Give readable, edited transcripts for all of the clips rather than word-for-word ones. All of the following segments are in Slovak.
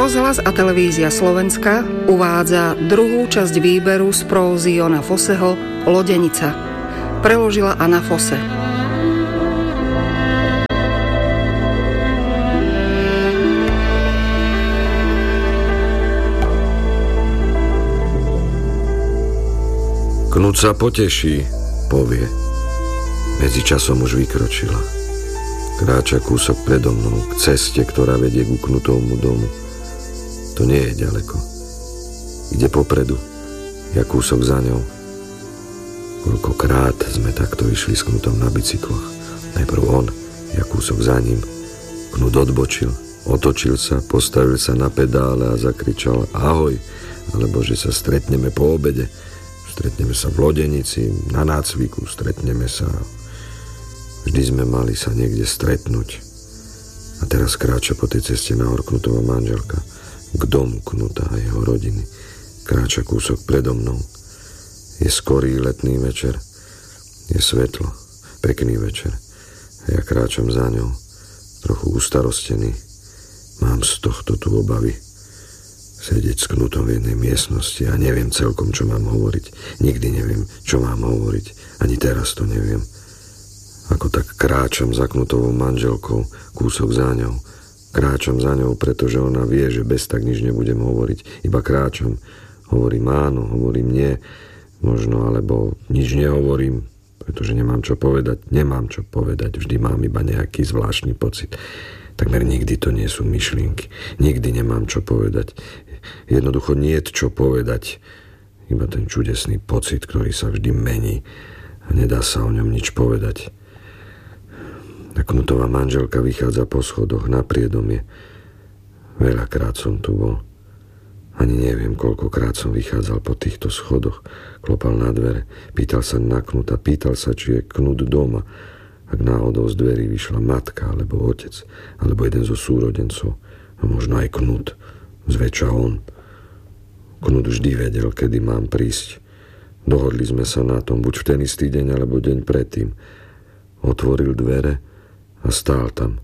Rozhlas a televízia Slovenska uvádza druhú časť výberu z prózy Jona Fosseho Lodenica. Preložila Anna Fosse. Knut sa poteší, povie. Medzičasom už vykročila. Kráča kúsok predo mnou k ceste, ktorá vedie ku Knutovmu domu. To nie je ďaleko. Ide popredu, ja kúsok za ňou. Koľkokrát sme takto išli s Knutom na bicykloch. Najprv on, ja kúsok za ním. Knut odbočil, otočil sa, postavil sa na pedále a zakričal ahoj, alebo že sa stretneme po obede. Stretneme sa v Lodenici, na nácviku, stretneme sa. Vždy sme mali sa niekde stretnúť. A teraz kráča po tej ceste nahor Knutova manželka, k domu Knuta a jeho rodiny. Kráča kúsok predo mnou. Je skorý letný večer. Je svetlo. Pekný večer. A ja kráčam za ňou, trochu ustarostený. Mám z tohto tu obavy. Sedieť s Knutom v jednej miestnosti a neviem celkom, čo mám hovoriť. Nikdy neviem, čo mám hovoriť. Ani teraz to neviem. Ako tak kráčam za Knutovou manželkou, kúsok za ňou. Kráčam za ňou, pretože ona vie, že bez tak nič nebudem hovoriť. Iba kráčam. Hovorím áno, hovorím nie. Možno, alebo nič nehovorím, pretože nemám čo povedať. Nemám čo povedať. Vždy mám iba nejaký zvláštny pocit. Takmer nikdy to nie sú myšlienky. Nikdy nemám čo povedať. Jednoducho niet čo povedať. Iba ten čudesný pocit, ktorý sa vždy mení a nedá sa o ňom nič povedať. A Knutová manželka vychádza po schodoch na priedomie. Veľakrát som tu bol. Ani neviem, koľkokrát som vychádzal po týchto schodoch. Klopal na dvere. Pýtal sa na Knuta. Pýtal sa, či je Knut doma. Ak náhodou z dverí vyšla matka, alebo otec, alebo jeden zo súrodencov. A možno aj Knut. Zväčša on. Knut vždy vedel, kedy mám prísť. Dohodli sme sa na tom, buď v ten istý deň, alebo deň predtým. Otvoril dvere a stál tam.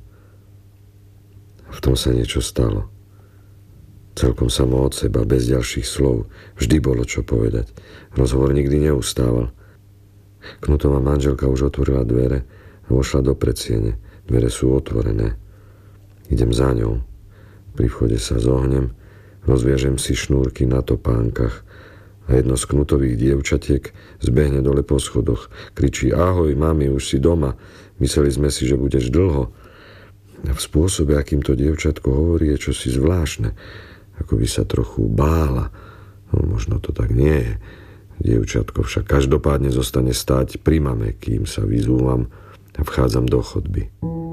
V tom sa niečo stalo. Celkom samo od seba, bez ďalších slov. Vždy bolo čo povedať. Rozhovor nikdy neustával. Knutová manželka už otvorila dvere a vošla do predsiene. Dvere sú otvorené. Idem za ňou. Pri vchode sa zohnem, rozviažem si šnúrky na topánkach a jedno z Knutových dievčatiek zbehne dole po schodoch. Kričí ahoj, mami, už si doma. Mysleli sme si, že budeš dlho. A v spôsobe, akým to dievčatko hovorí, je čosi zvláštne. Ako by sa trochu bála. No, možno to tak nie je. Dievčatko však každopádne zostane stáť pri mame, kým sa vyzúvam a vchádzam do chodby.